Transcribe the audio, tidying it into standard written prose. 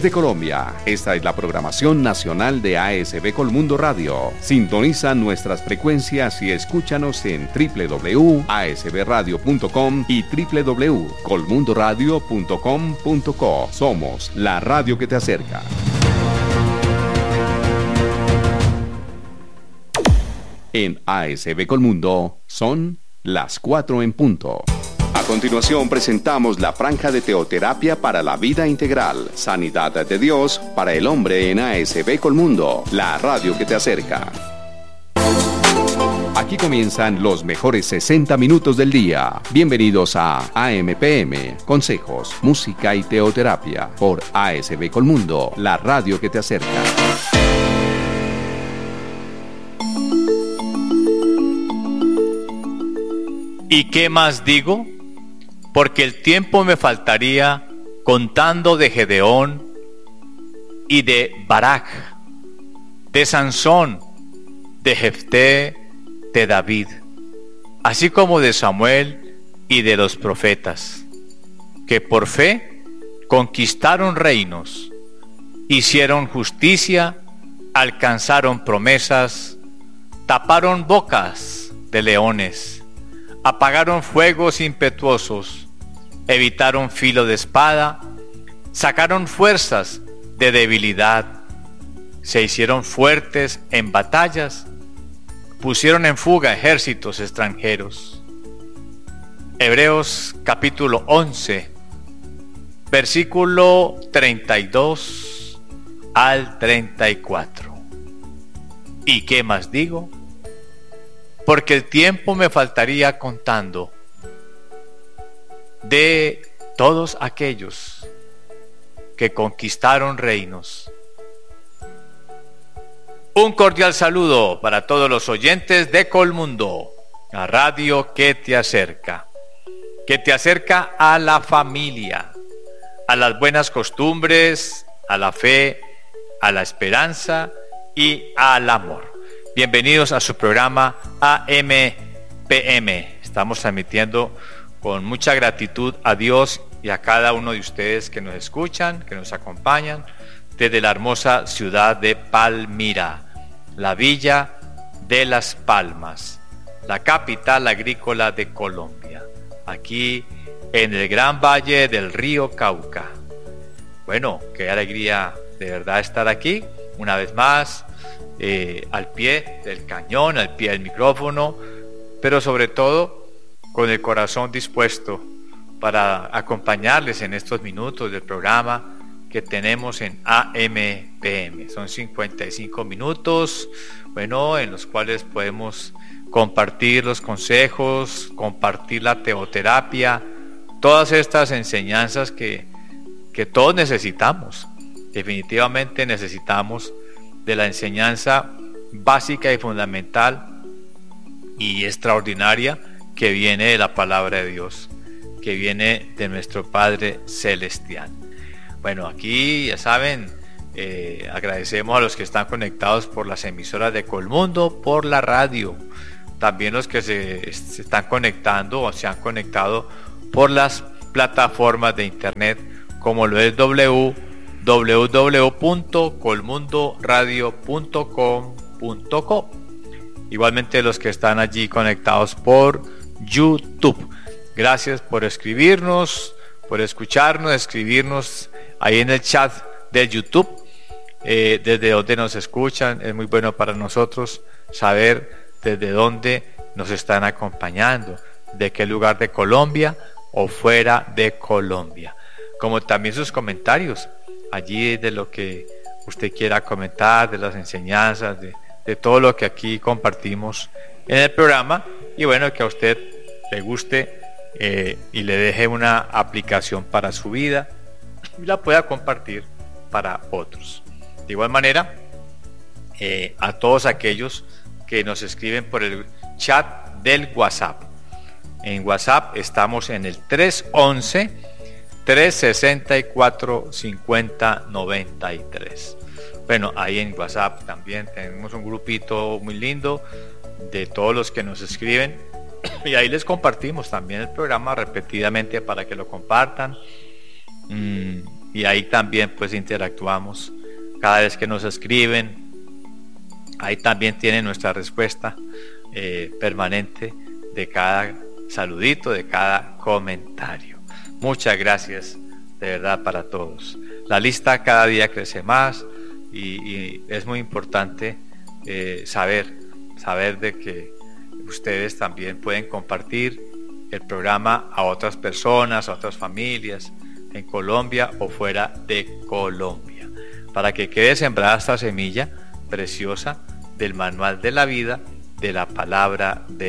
Desde Colombia, esta es la programación nacional de ASB Colmundo Radio. Sintoniza nuestras frecuencias y escúchanos en www.asbradio.com y www.colmundoradio.com.co. Somos la radio que te acerca. En ASB Colmundo son las 4 en punto. A continuación presentamos la franja de teoterapia para la vida integral, sanidad de Dios para el hombre en ASB Colmundo, la radio que te acerca. Aquí comienzan los mejores 60 minutos del día. Bienvenidos a AMPM, consejos, música y teoterapia por ASB Colmundo, la radio que te acerca. ¿Y qué más digo? Porque el tiempo me faltaría contando de Gedeón y de Barak, de Sansón, de Jefté, de David, así como de Samuel y de los profetas, que por fe conquistaron reinos, hicieron justicia, alcanzaron promesas, taparon bocas de leones, apagaron fuegos impetuosos, evitaron filo de espada, sacaron fuerzas de debilidad, se hicieron fuertes en batallas, pusieron en fuga ejércitos extranjeros. Hebreos capítulo 11, versículo 32 al 34. ¿Y qué más digo? Porque el tiempo me faltaría contando de todos aquellos que conquistaron reinos. Un cordial saludo para todos los oyentes de Colmundo, la radio que te acerca a la familia, a las buenas costumbres, a la fe, a la esperanza y al amor. Bienvenidos a su programa AMPM. Estamos transmitiendo con mucha gratitud a Dios y a cada uno de ustedes que nos escuchan, que nos acompañan desde la hermosa ciudad de Palmira, la villa de Las Palmas, la capital agrícola de Colombia, aquí en el gran valle del río Cauca. Bueno, qué alegría de verdad estar aquí una vez más, al pie del cañón, al pie del micrófono, pero sobre todo con el corazón dispuesto para acompañarles en estos minutos del programa que tenemos en AMPM. Son 55 minutos, bueno, en los cuales podemos compartir los consejos, compartir la teoterapia, todas estas enseñanzas que todos necesitamos. Definitivamente necesitamos de la enseñanza básica y fundamental y extraordinaria que viene de la palabra de Dios, que viene de nuestro Padre Celestial. Bueno, aquí ya saben, agradecemos a los que están conectados por las emisoras de Colmundo, por la radio, también los que se están conectando o se han conectado por las plataformas de internet como lo es www.colmundoradio.com.co. Igualmente los que están allí conectados por YouTube. Gracias por escribirnos, por escucharnos, escribirnos ahí en el chat de YouTube, desde donde nos escuchan. Es muy bueno para nosotros saber desde dónde nos están acompañando, de qué lugar de Colombia o fuera de Colombia, como también sus comentarios allí de lo que usted quiera comentar, de las enseñanzas, de todo lo que aquí compartimos en el programa, y bueno, que a usted le guste y le deje una aplicación para su vida y la pueda compartir para otros. De igual manera, a todos aquellos que nos escriben por el chat del WhatsApp. En WhatsApp estamos en el 311-364-5093. Bueno, ahí en WhatsApp también tenemos un grupito muy lindo de todos los que nos escriben, y ahí les compartimos también el programa repetidamente para que lo compartan, y ahí también pues interactuamos cada vez que nos escriben. Ahí también tienen nuestra respuesta permanente de cada saludito, de cada comentario. Muchas gracias de verdad para todos. La lista cada día crece más y es muy importante saber de que ustedes también pueden compartir el programa a otras personas, a otras familias en Colombia o fuera de Colombia, para que quede sembrada esta semilla preciosa del manual de la vida, de la palabra de